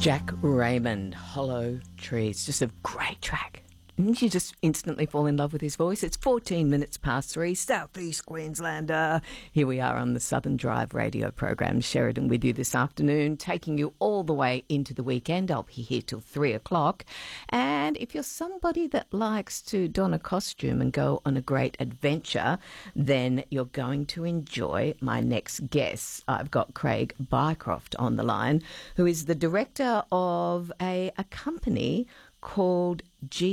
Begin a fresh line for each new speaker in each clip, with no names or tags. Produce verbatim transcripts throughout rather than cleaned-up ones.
Jack Raymond, Hollow Trees, just a great track. Didn't you just instantly fall in love with his voice? It's fourteen minutes past three, South East Queenslander. Here we are on the Southern Drive radio program. Sheridan with you this afternoon, taking you all the way into the weekend. I'll be here till three o'clock. And if you're somebody that likes to don a costume and go on a great adventure, then you're going to enjoy my next guest. I've got Craig Bycroft on the line, who is the director of a, a company called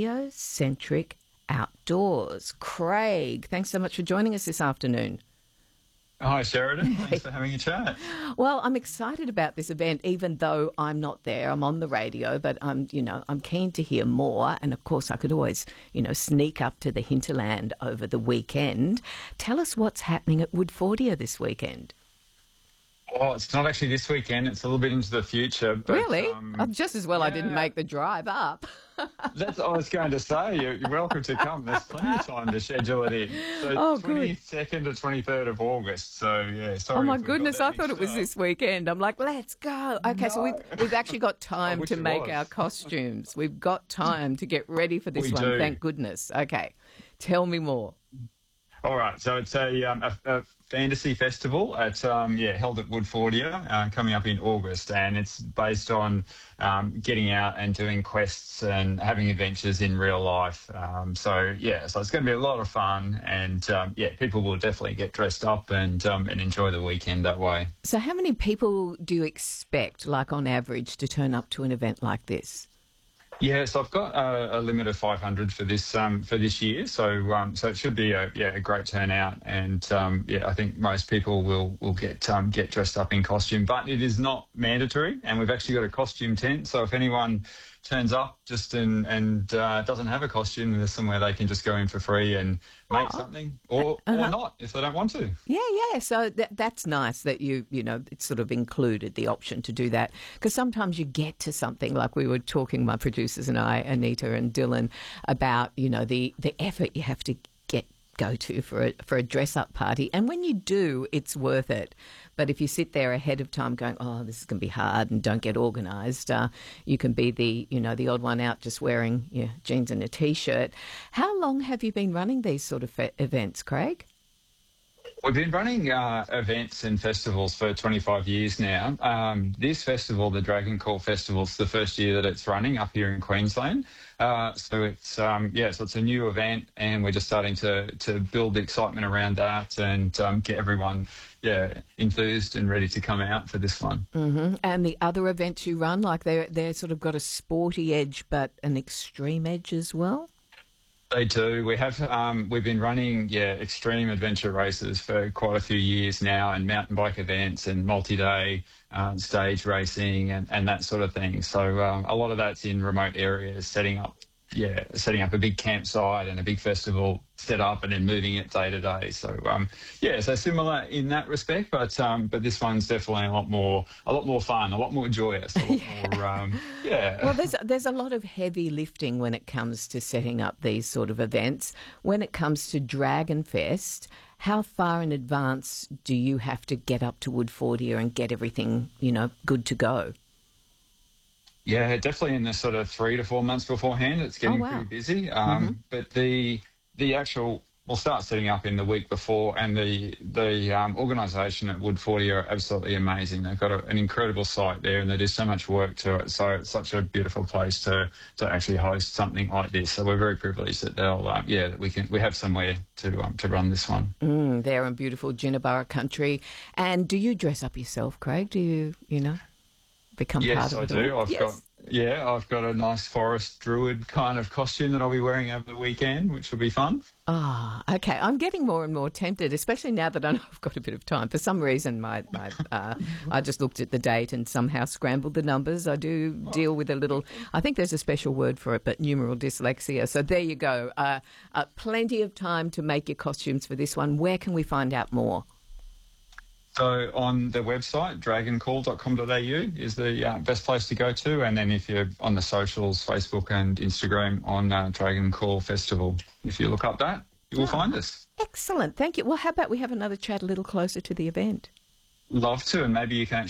Geocentric Outdoors. Craig, thanks so much for joining us this afternoon.
Hi, Sheridan. Thanks for having a chat.
Well, I'm excited about this event, even though I'm not there. I'm on the radio, but I'm, you know, I'm keen to hear more. And of course, I could always, you know, sneak up to the hinterland over the weekend. Tell us what's happening at Woodfordia this weekend.
Well, it's not actually this weekend. It's a little bit into the future. But,
really?
Um,
oh, just as well
yeah.
I didn't make the drive up.
That's what I was going to say. You're, you're welcome to come. There's plenty of time to schedule it in. So
oh,
twenty-second to twenty-third of August. So, yeah, sorry.
Oh, my goodness. I thought it was
up.
this weekend. I'm like, let's go. Okay,
no.
so we've, we've actually got time to make
was.
our costumes. We've got time to get ready for this
we
one.
Do.
Thank goodness. Okay. Tell me more.
All right, so it's a, um, a, a fantasy festival at um, yeah held at Woodfordia uh, coming up in August, and it's based on um, getting out and doing quests and having adventures in real life. Um, so yeah, so it's going to be a lot of fun, and um, yeah, people will definitely get dressed up and um, and enjoy the weekend that way.
So how many people do you expect, like on average, to turn up to an event like this?
Yeah, so I've got a, a limit of five hundred for this um, for this year, so um, so it should be a yeah a great turnout, and um, yeah I think most people will will get um, get dressed up in costume, but it is not mandatory, and we've actually got a costume tent, so if anyone turns up just and and uh, doesn't have a costume, there's somewhere they can just go in for free and make oh. something, or uh-huh. or not if they don't want to.
Yeah, yeah. So that, that's nice that you you know it's sort of included the option to do that, because sometimes you get to something like we were talking, my producers and I, Anita and Dylan, about you know the the effort you have to get go to for a for a dress up party, and when you do, it's worth it. But if you sit there ahead of time going, oh, this is going to be hard, and don't get organised, uh, you can be the, you know, the odd one out just wearing yeah, jeans and a T-shirt. How long have you been running these sort of fe- events, Craig?
We've been running uh, events and festivals for twenty-five years now. Um, this festival, the Dragon Call Festival, is the first year that it's running up here in Queensland. Uh, so it's um, yeah, so it's a new event, and we're just starting to to build the excitement around that and um, get everyone yeah enthused and ready to come out for this one.
Mm-hmm. And the other events you run, like they're they're sort of got a sporty edge but an extreme edge as well.
They do. We have um, we've been running yeah extreme adventure races for quite a few years now, and mountain bike events and multi-day um, stage racing and, and that sort of thing. So um, a lot of that's in remote areas, setting up yeah setting up a big campsite and a big festival set up and then moving it day to day. So um, yeah, so similar in that respect, but um, but this one's definitely a lot more a lot more fun, a lot more joyous, a lot
yeah.
more um, yeah.
Well, there's there's a lot of heavy lifting when it comes to setting up these sort of events. When it comes to Dragon Fest, how far in advance do you have to get up to Woodfordia and get everything, you know, good to go?
Yeah, definitely in the sort of three to four months beforehand, it's getting
oh, wow.
pretty busy. Um,
mm-hmm.
But the the actual, we'll start setting up in the week before, and the the um, organisation at Woodfordia are absolutely amazing. They've got a, an incredible site there, and they do so much work to it. So it's such a beautiful place to to actually host something like this. So we're very privileged that they'll, um, yeah, that we can we have somewhere to um, to run this one.
Mm, there in beautiful Jinnaburra country. And do you dress up yourself, Craig? Do you, you know? Become
yes,
part of
I
it
do.
all?
I've
yes.
got yeah, I've got a nice forest druid kind of costume that I'll be wearing over the weekend, which will be fun.
Ah, oh, okay. I'm getting more and more tempted, especially now that I know I've got a bit of time. For some reason, my, my uh, I just looked at the date and somehow scrambled the numbers. I do deal with a little, I think there's a special word for it, but numeral dyslexia. So there you go. Uh, uh, plenty of time to make your costumes for this one. Where can we find out more?
So on the website, dragon call dot com dot a u is the uh, best place to go to. And then if you're on the socials, Facebook and Instagram on uh, Dragon Call Festival, if you look up that, you will oh, find us.
Excellent. Thank you. Well, how about we have another chat a little closer to the event?
Love to, and maybe you can